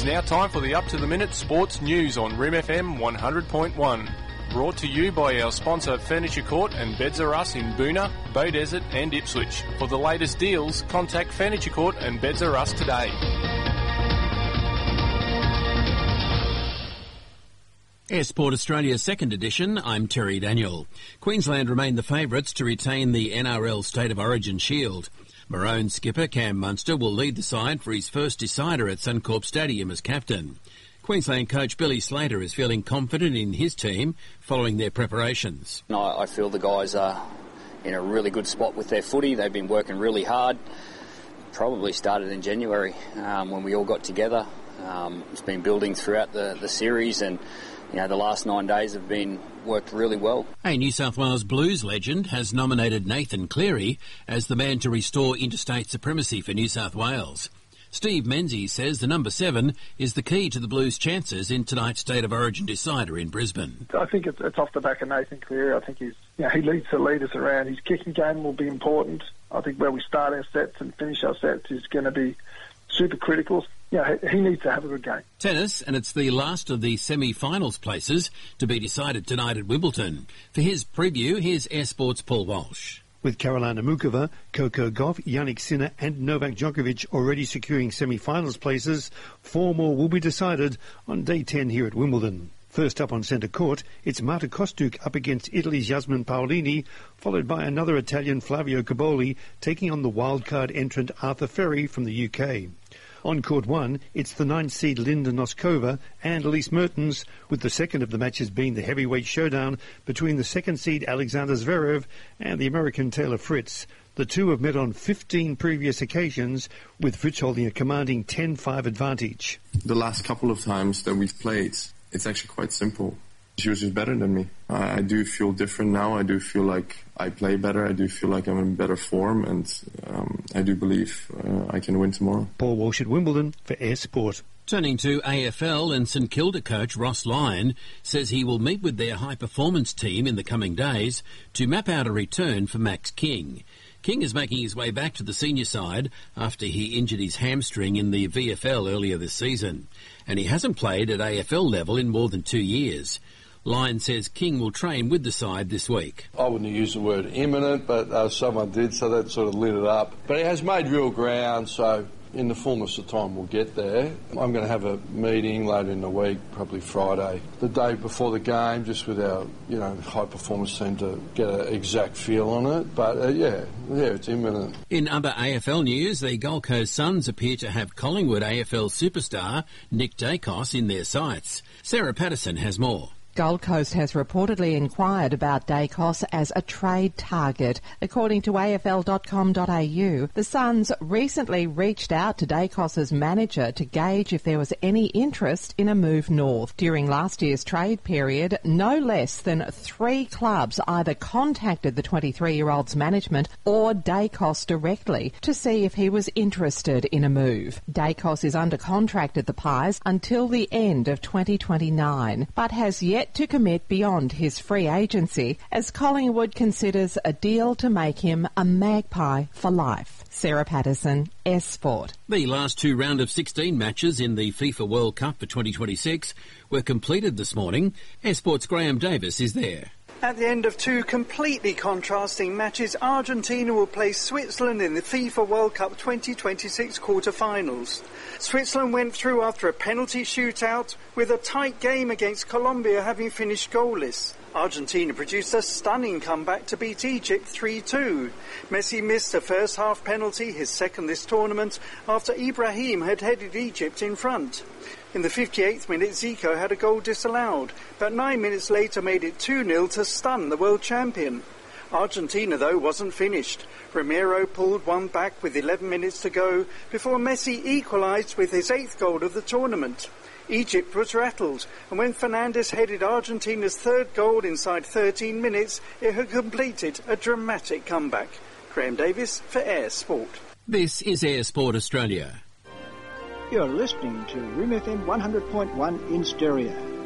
now time for the up-to-the-minute sports news on Rim FM 100.1. Brought to you by our sponsor Furniture Court and Beds R Us in Boonah, Beaudesert and Ipswich. For the latest deals, contact Furniture Court and Beds R Us today. Air Sport Australia second edition, I'm Terry Daniel. Queensland remain the favourites to retain the NRL State of Origin Shield. Maroon skipper Cam Munster will lead the side for his first decider at Suncorp Stadium as captain. Queensland coach Billy Slater is feeling confident in his team following their preparations. I feel the guys are in a really good spot with their footy. They've been working really hard. Probably started in January when we all got together. It's been building throughout the series, and the last 9 days have been worked really well. A New South Wales Blues legend has nominated Nathan Cleary as the man to restore interstate supremacy for New South Wales. Steve Menzies says the number 7 is the key to the Blues' chances in tonight's State of Origin decider in Brisbane. I think it's off the back of Nathan Cleary. I think he leads the leaders around. His kicking game will be important. I think where we start our sets and finish our sets is going to be super critical. He needs to have a good game. Tennis, and it's the last of the semi-finals places to be decided tonight at Wimbledon. For his preview, here's Air Sports' Paul Walsh. With Karolina Muchova, Coco Gauff, Jannik Sinner and Novak Djokovic already securing semi-finals places, 4 more will be decided on day 10 here at Wimbledon. First up on centre court, it's Marta Kostyuk up against Italy's Yasmin Paolini, followed by another Italian Flavio Caboli taking on the wildcard entrant Arthur Ferry from the UK. On court 1, it's the 9th seed Linda Noskova and Elise Mertens, with the second of the matches being the heavyweight showdown between the 2nd seed Alexander Zverev and the American Taylor Fritz. The two have met on 15 previous occasions, with Fritz holding a commanding 10-5 advantage. The last couple of times that we've played, it's actually quite simple. She was just better than me. I do feel different now. I do feel like I play better. I do feel like I'm in better form, and I do believe I can win tomorrow. Paul Walsh at Wimbledon for Air Sport. Turning to AFL, and St Kilda coach Ross Lyon says he will meet with their high-performance team in the coming days to map out a return for Max King. King is making his way back to the senior side after he injured his hamstring in the VFL earlier this season, and he hasn't played at AFL level in more than 2 years. Lyon says King will train with the side this week. I wouldn't use the word imminent, but someone did, so that sort of lit it up. But he has made real ground, so in the fullness of time we'll get there. I'm going to have a meeting later in the week, probably Friday, the day before the game, just with our high-performance team to get an exact feel on it. But, yeah, it's imminent. In other AFL news, the Gold Coast Suns appear to have Collingwood AFL superstar Nick Dacos in their sights. Sarah Patterson has more. Gold Coast has reportedly inquired about Dacos as a trade target. According to AFL.com.au, the Suns recently reached out to Dacos's manager to gauge if there was any interest in a move north. During last year's trade period, no less than 3 clubs either contacted the 23-year-old's management or Dacos directly to see if he was interested in a move. Dacos is under contract at the Pies until the end of 2029, but has yet to commit beyond his free agency as Collingwood considers a deal to make him a Magpie for life. Sarah Patterson, S Sport. The last 2 round of 16 matches in the FIFA World Cup for 2026 were completed this morning. S Sport's Graham Davis is there. At the end of 2 completely contrasting matches, Argentina will play Switzerland in the FIFA World Cup 2026 quarter-finals. Switzerland went through after a penalty shootout, with a tight game against Colombia having finished goalless. Argentina produced a stunning comeback to beat Egypt 3-2. Messi missed a first-half penalty, his second this tournament, after Ibrahim had headed Egypt in front. In the 58th minute, Zico had a goal disallowed, but 9 minutes later made it 2-0 to stun the world champion. Argentina, though, wasn't finished. Romero pulled one back with 11 minutes to go before Messi equalised with his 8th goal of the tournament. Egypt was rattled, and when Fernandes headed Argentina's 3rd goal inside 13 minutes, it had completed a dramatic comeback. Graham Davis for Air Sport. This is Air Sport Australia. You're listening to Rim FM 100.1 in stereo.